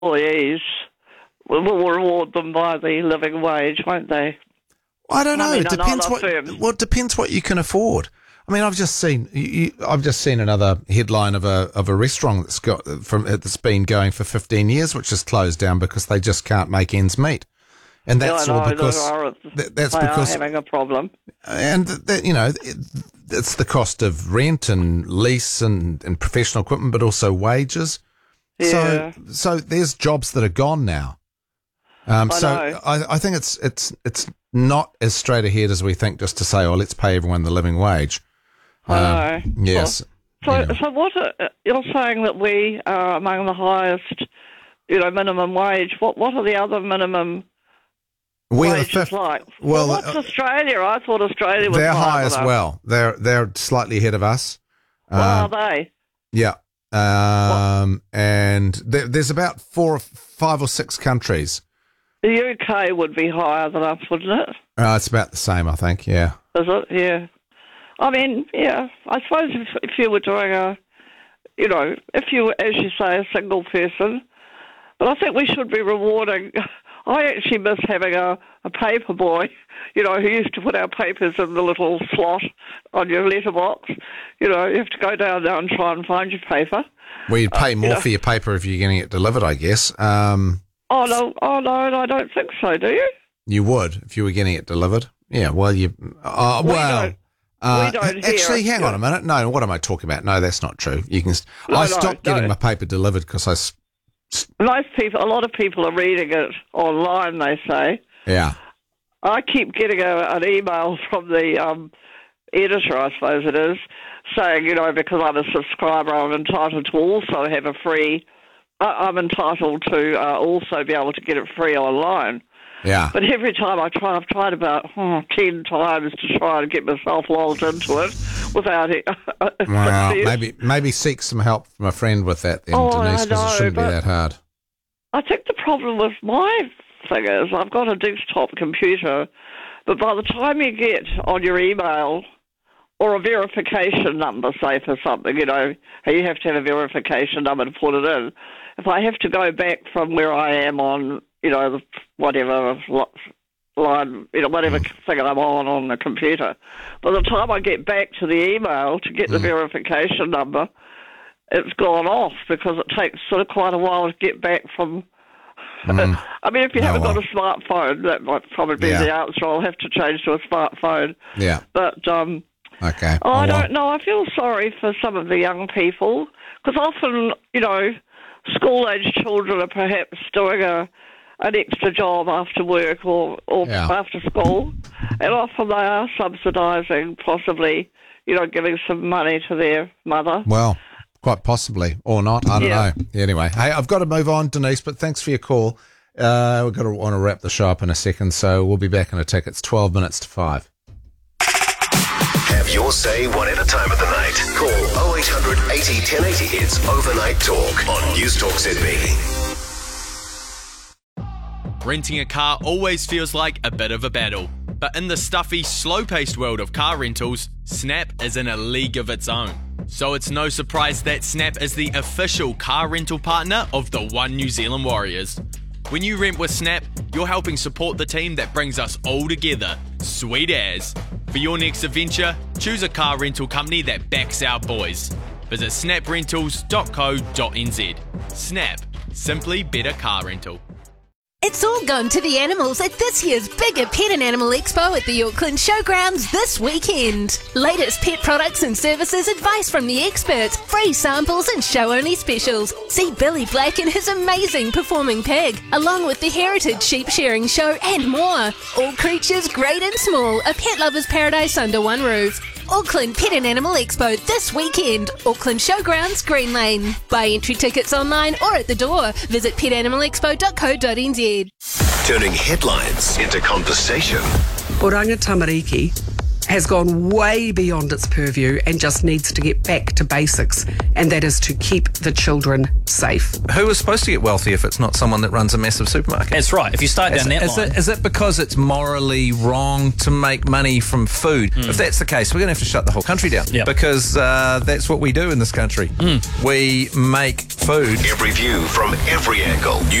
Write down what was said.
employees will reward them by the living wage, won't they? I don't know. I mean, It depends it depends what you can afford. I mean, I've just seen another headline of a restaurant that's been going for 15 years, which is closed down because they just can't make ends meet, and that's all because they are having a problem. And it's the cost of rent and lease and professional equipment, but also wages. Yeah. So there's jobs that are gone now. I think it's not as straight ahead as we think, just to say, let's pay everyone the living wage. I know. Yes. So what you're saying that we are among the highest, minimum wage. What are the other minimum wages like? Well, what's Australia? I thought Australia was they're high as well. They're slightly ahead of us. What are they? Yeah. And there's about 4, 5 or 6 countries. The UK would be higher than us, wouldn't it? It's about the same, I think, yeah. Is it? Yeah. I mean, yeah, I suppose if you were doing if you were, as you say, a single person, but I think we should be rewarding. I actually miss having a paper boy, who used to put our papers in the little slot on your letterbox. You have to go down there and try and find your paper. Well, you'd pay more for your paper if you're getting it delivered, I guess. Oh, no, I don't think so, do you? You would if you were getting it delivered. Yeah, well, we don't actually, hang on a minute. No, what am I talking about? No, that's not true. I stopped getting my paper delivered because a lot of people are reading it online, they say. Yeah. I keep getting an email from the editor, I suppose it is, saying, because I'm a subscriber, I'm entitled to also have I'm entitled to also be able to get it free online. Yeah. But every time I've tried about 10 times to try and get myself logged into it without it. Well, maybe seek some help from a friend with that then, Denise, because it shouldn't be that hard. I think the problem with my thing is I've got a desktop computer, but by the time you get on your email or a verification number, say, for something, you have to have a verification number to put it in. If I have to go back from where I am on, whatever line, whatever thing I'm on the computer, by the time I get back to the email to get the verification number, it's gone off because it takes sort of quite a while to get back from... I mean, if you haven't got a smartphone, that might probably be the answer. I'll have to change to a smartphone. Yeah. But... okay. I don't know. I feel sorry for some of the young people because often, school-age children are perhaps doing an extra job after work or after school, and often they are subsidising, possibly, giving some money to their mother. Well, quite possibly, or not. I don't know. Anyway, hey, I've got to move on, Denise, but thanks for your call. We've got to want to wrap the show up in a second, so we'll be back in a tick. It's 12 minutes to 5. Have your say one at a time of the night. Call 0800 80 1080. It's Overnight Talk on News Talk Sydney. Renting a car always feels like a bit of a battle. But in the stuffy, slow-paced world of car rentals, Snap is in a league of its own. So it's no surprise that Snap is the official car rental partner of the One New Zealand Warriors. When you rent with Snap, you're helping support the team that brings us all together. Sweet as. For your next adventure, choose a car rental company that backs our boys. Visit snaprentals.co.nz. Snap. Simply better car rental. It's all gone to the animals at this year's bigger Pet and Animal Expo at the Auckland Showgrounds this weekend. Latest pet products and services, advice from the experts, free samples and show-only specials. See Billy Black and his amazing performing pig, along with the Heritage Sheep Sharing Show and more. All creatures great and small, a pet lover's paradise under one roof. Auckland Pet and Animal Expo this weekend. Auckland Showgrounds, Green Lane. Buy entry tickets online or at the door. Visit petanimalexpo.co.nz. Turning headlines into conversation. Oranga tamariki has gone way beyond its purview and just needs to get back to basics, and that is to keep the children safe. Who is supposed to get wealthy if it's not someone that runs a massive supermarket? That's right. If you start down that line... Is it because it's morally wrong to make money from food? If that's the case, we're going to have to shut the whole country down. Yep. Because that's what we do in this country. We make food. Every view from every angle.